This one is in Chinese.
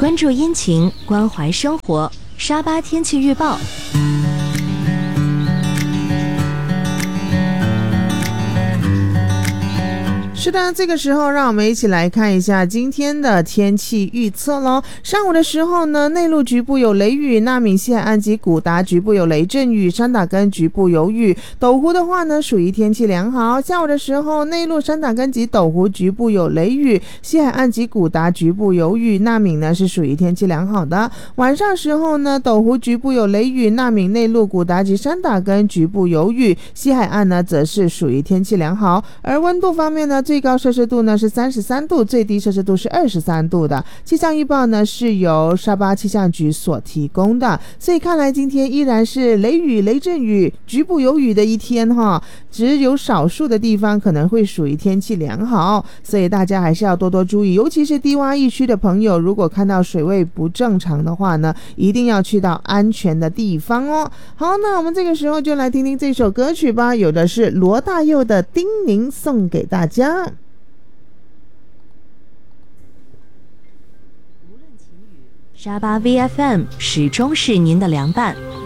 关注阴晴，关怀生活。沙巴天气预报。 是的，这个时候让我们一起来看一下今天的天气预测咯。上午的时候呢，内陆局部有雷雨，纳敏西海岸及古达局部有雷阵雨，山打根局部有雨。斗湖的话呢，属于天气良好。下午的时候，内陆山打根及斗湖局部有雷雨，西海岸及古达局部有雨，纳敏呢是属于天气良好的。晚上时候呢，斗湖局部有雷雨，纳敏内陆、古达及山打根局部有雨，西海岸呢则是属于天气良好。而温度方面呢，最高摄氏度呢是33度，最低摄氏度是23度的。气象预报呢是由沙巴气象局所提供的，所以看来今天依然是雷雨、雷阵雨、局部有雨的一天哈，只有少数的地方可能会属于天气良好，所以大家还是要多多注意，尤其是低洼地区的朋友，如果看到水位不正常的话呢，一定要去到安全的地方哦。好，那我们这个时候就来听听这首歌曲吧，有的是罗大佑的《叮咛》送给大家。 沙巴 VFM 始终是您的良伴，